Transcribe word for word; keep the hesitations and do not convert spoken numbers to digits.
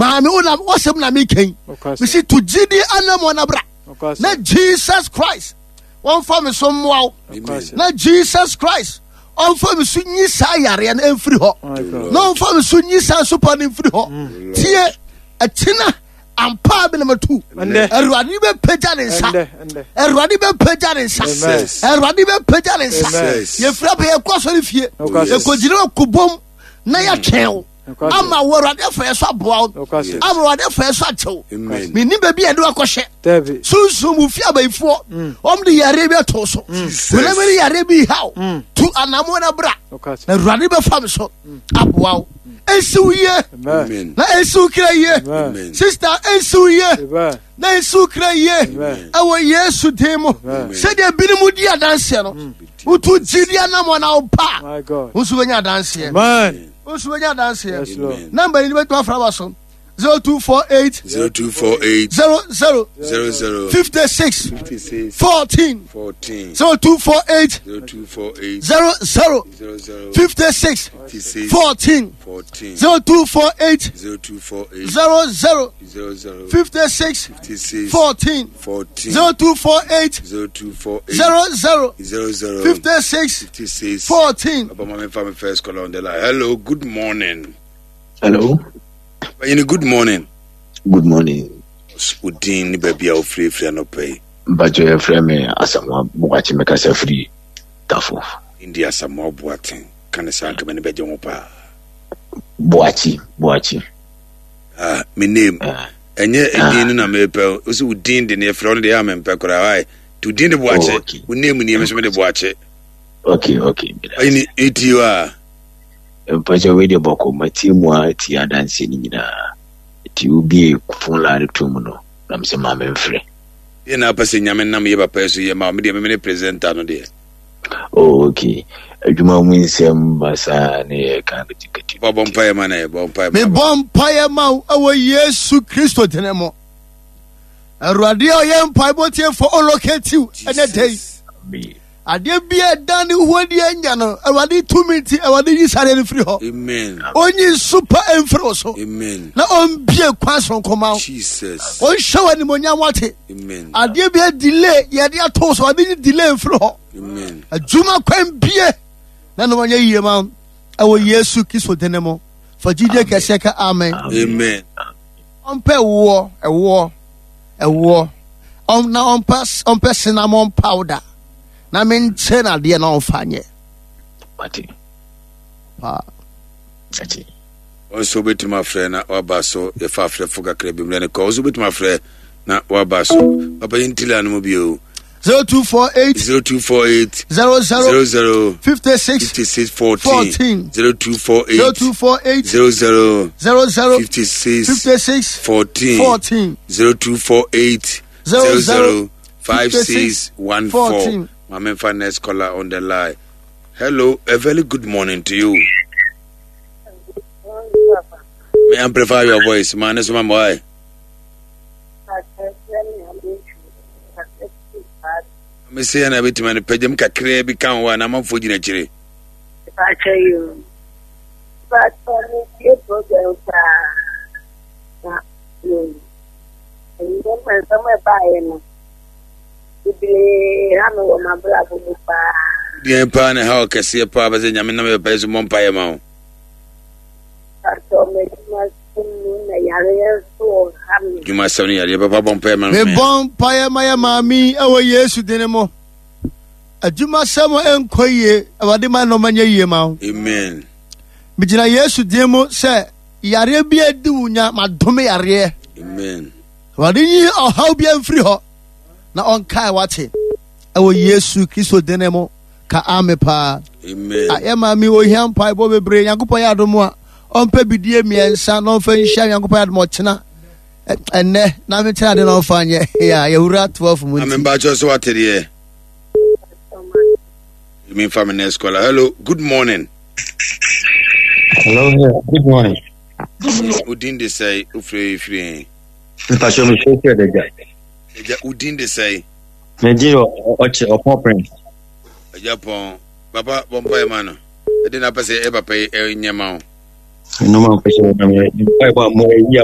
Maami una wasem na mi ken. We see to Gidi anamona bra. Na Jesus Christ. One for me some wow. Na Jesus Christ. On for me sunyi sa yare and every ho. No for me sunyi sa super in free ho. Tie a tina and pab number two. And Radi be pejanisa. And Radi be pejanisa. And Radi be pejanisa. Ye frappe a question if ye. A cojino kubum. Naya kel. I'm a word at the first about. I'm a the first show. Meaning baby, I do a crochet. Soon, soon, we fear by four. Only Arabia Toso. Whenever the Arabia how to Anamona Bra. The Radiba Farm shop. Up wow. Ensu ye. Na ensu kra ye. Sister ensu ye. Na ensu kra ye. Our yesu demo. Say the binimudia dance no. Utu jidia na mona opa. My God. Usu wenya dance here. Man. Usu wenya dance here. Yes, Lord. Number ni betu afrabason. zero two four eight zero two four eight zero zero zero zero fifty-six fifty-six fourteen fourteen zero two four eight zero two four eight zero zero zero zero fifty-six fifty-six fourteen fourteen zero two four eight zero two four eight zero zero zero zero fifty-six fifty-six fourteen fourteen zero two four eight zero two four eight zero zero zero zero fifty-six fifty-six fourteen. Papa, my family first call on the line. Hello, good morning. Hello. Good morning. Good morning. Udin baby au free free no pay. Bajo ya free me asamwa buachi meka se free tafo. India asamwa buatin. Kan sa ka me beje mo pa. Buachi, buachi. Ah, my name. Enye edin na me pe. Osi udin de ne free no de am pe kora wai. To udin de buachi. We name ni me so me de buachi. Okay, okay. Ini itiwa. Mpacha we de boko matimu ati adansi ni nyina. Ti ubi kufun la ni tumuno na msema memfre ye na pese nyame nam ye papa so ye ma me de me presenter no de. Oh, okay. Adwuma mu nsem basa ne kan tikati bobon paye ma na bobon paye me bon paye ma awo Yesu Kristo tenemo Awurade o ye mpaye botie for allocate you any day. Amen. Ade bia dan ni ho de anya no Awurade two minutes Awurade yi sare ni free ho. Amen. Onyi super enfro so. Amen. Na on bie kwason koma. Jesus. On show ni monya wate. Amen. Ade bia delay ye de ato so ade delay enfro ho. Amen. Ajuma kwan bie na no monya yie ma awo Yesu Kristo denemo. For jide kese ka amen. Amen. On pe wo ewo ewo on na on pass on pass cinnamon powder. Na men na de na ofanye Pati pa ati also bit my friend na wabaso e fa frɛ fuga krebi mle ne ko also bit my friend na wabaso papa intila no bio zero two four eight zero two four eight zero zero zero fifty-six fifty-six fourteen zero two four eight zero two four eight zero zero zero zero fifty-six fifty-six fourteen fourteen zero two four eight zero zero five six one four. My finance caller on the line. Hello, a very good morning to you. May I amplify your voice, man? Is my boy. Me say na bit man pejem kakre bi kan wa na man foji na chire. I tell you. But for me, program ta. You know, somewhere buying. Bibili hano ma bla bu pa Bien pa na ha kese pa ba ze nyame na me pa so mon pa ye ma o so me ma sunu na yare so ham juma sanu yare papa bon pa ye ma me bon pa ye ma ya mami awo Yesu denemo ajuma samo enkoye awade ma no manya yie ma o. Amen. Me jina Yesu demo se yare bia di wunya ma dome yare. Amen. Awade yi o how bia mfiri ho na on kai wate awo Yesu Kristo denemo ka ame pa. Amen. Aye mami o hiam pa bo bebre Yankopon ya domo a on pa bidie miensa no fa nhia Yankopon ya domo chena enne na me tena de no fa nye ya yewura twelve mu. Amen ba cho so wate de. You mean from next caller. Hello, good morning. Hello, yeah. Good morning. Udin de say ufre free. Mpa show me show here the guy. Eja udin de say. Nigeria oche opo prince. Eja pon papa bon pa ma no. E de na pese e papa e nyema o. No man pese na me. Mpa ba mo e